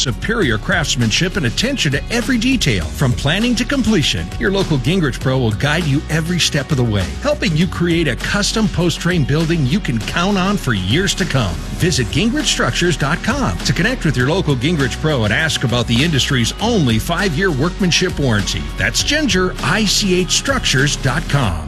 superior craftsmanship and attention to every detail. From planning to completion, your local Gingrich Pro will guide you every step of the way, helping you create a custom post-frame building you can count on for years to come. Visit GingrichStructures.com to connect with your local Gingrich Pro and ask about the industry's only 5-year workmanship warranty. That's GingerICHStructures.com.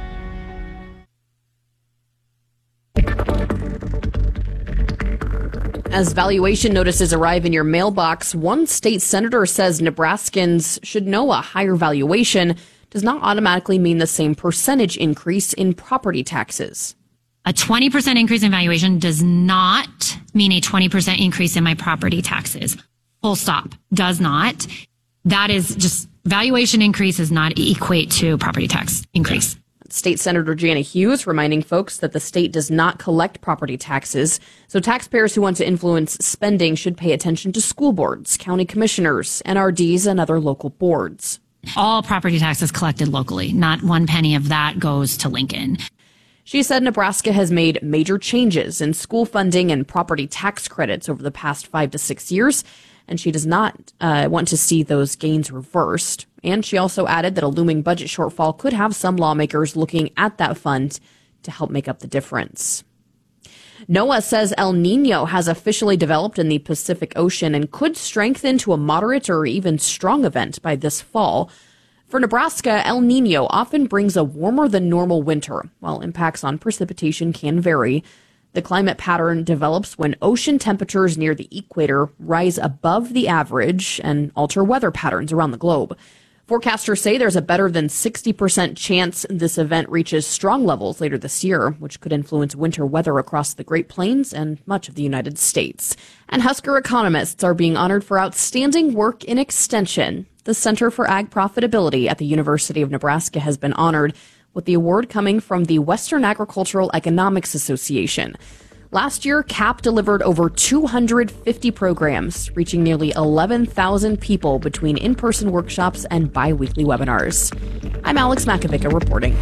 As valuation notices arrive in your mailbox, one state senator says Nebraskans should know a higher valuation does not automatically mean the same percentage increase in property taxes. A 20% increase in valuation does not mean a 20% increase in my property taxes. Full stop. Does not. That is just, valuation increase does not equate to property tax increase. State Senator Jana Hughes reminding folks that the state does not collect property taxes, so taxpayers who want to influence spending should pay attention to school boards, county commissioners, NRDs, and other local boards. All property taxes collected locally. Not one penny of that goes to Lincoln. She said Nebraska has made major changes in school funding and property tax credits over the past 5 to 6 years, and she does not want to see those gains reversed. And she also added that a looming budget shortfall could have some lawmakers looking at that fund to help make up the difference. NOAA says El Nino has officially developed in the Pacific Ocean and could strengthen to a moderate or even strong event by this fall. For Nebraska, El Nino often brings a warmer than normal winter, while impacts on precipitation can vary. The climate pattern develops when ocean temperatures near the equator rise above the average and alter weather patterns around the globe. Forecasters say there's a better than 60% chance this event reaches strong levels later this year, which could influence winter weather across the Great Plains and much of the United States. And Husker economists are being honored for outstanding work in extension. The Center for Ag Profitability at the University of Nebraska has been honored with the award coming from the Western Agricultural Economics Association. Last year, CAP delivered over 250 programs, reaching nearly 11,000 people between in-person workshops and bi-weekly webinars. I'm Alex Makovica reporting.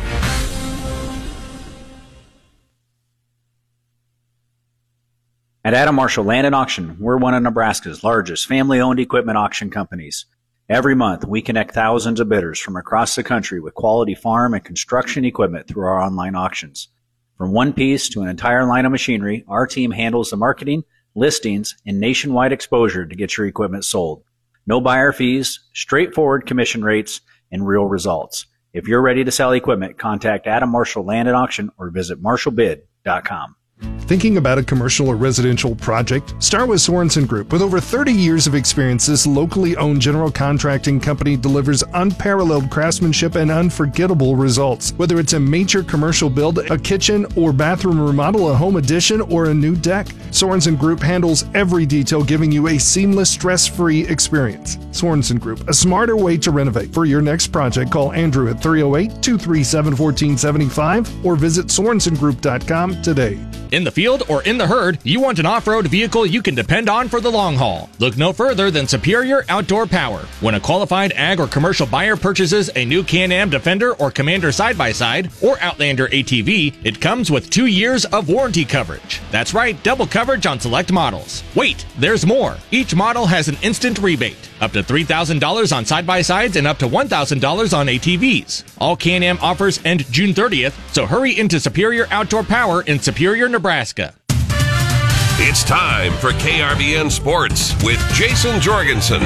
At Adam Marshall Land and Auction, we're one of Nebraska's largest family-owned equipment auction companies. Every month, we connect thousands of bidders from across the country with quality farm and construction equipment through our online auctions. From one piece to an entire line of machinery, our team handles the marketing, listings, and nationwide exposure to get your equipment sold. No buyer fees, straightforward commission rates, and real results. If you're ready to sell equipment, contact Adam Marshall Land and Auction or visit marshallbid.com. Thinking about a commercial or residential project? Start with Sorensen Group. With over 30 years of experience, this locally owned general contracting company delivers unparalleled craftsmanship and unforgettable results. Whether it's a major commercial build, a kitchen or bathroom remodel, a home addition, or a new deck, Sorensen Group handles every detail, giving you a seamless, stress-free experience. Sorensen Group, a smarter way to renovate. For your next project, call Andrew at 308-237-1475 or visit SorensenGroup.com today. In the field or in the herd, you want an off-road vehicle you can depend on for the long haul. Look no further than Superior Outdoor Power. When a qualified ag or commercial buyer purchases a new Can-Am Defender or Commander side-by-side or Outlander ATV, it comes with 2 years of warranty coverage. That's right, double coverage on select models. Wait, there's more. Each model has an instant rebate, up to $3,000 on side-by-sides and up to $1,000 on ATVs. All Can-Am offers end June 30th, so hurry into Superior Outdoor Power in Superior, Nebraska. It's time for KRBN Sports with Jason Jorgensen.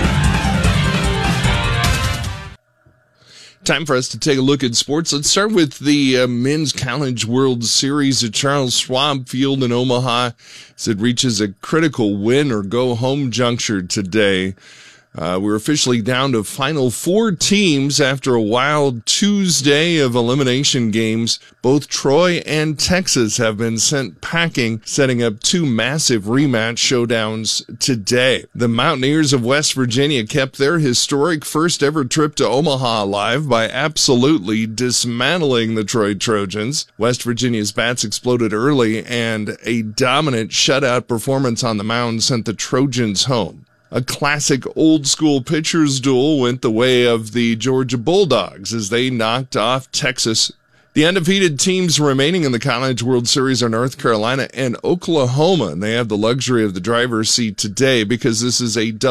Time for us to take a look at sports. Let's start with the Men's College World Series at Charles Schwab Field in Omaha as it reaches a critical win or go home juncture today. We're officially down to final 4 teams after a wild Tuesday of elimination games. Both Troy and Texas have been sent packing, setting up 2 massive rematch showdowns today. The Mountaineers of West Virginia kept their historic first ever trip to Omaha alive by absolutely dismantling the Troy Trojans. West Virginia's bats exploded early, and a dominant shutout performance on the mound sent the Trojans home. A classic old-school pitchers duel went the way of the Georgia Bulldogs as they knocked off Texas. The undefeated teams remaining in the College World Series are North Carolina and Oklahoma, and they have the luxury of the driver's seat today because this is a